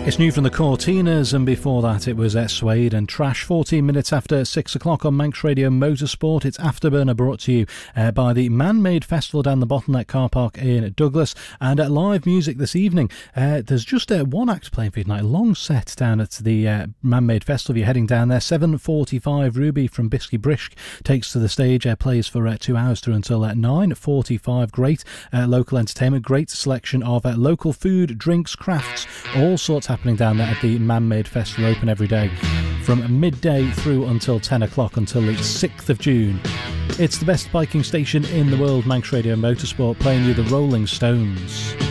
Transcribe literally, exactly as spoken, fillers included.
It's new from the Cortinas, and before that it was uh, Suede and Trash. fourteen minutes after six o'clock on Manx Radio Motorsport. It's Afterburner, brought to you uh, by the Man-Made Festival down the Bottleneck car park in Douglas. And uh, live music this evening. Uh, there's just uh, one act playing for you tonight. A long set down at the uh, Man-Made Festival. If you're heading down there, seven forty-five, Ruby from Bisky Brisk takes to the stage, uh, plays for uh, two hours through until uh, nine forty-five. Great uh, local entertainment, great selection of uh, local food, drinks, crafts, all sorts happening down there at the Man-Made Festival, open every day from midday through until ten o'clock until the sixth of June. It's the best biking station in the world, Manx Radio Motorsport, playing you the Rolling Stones.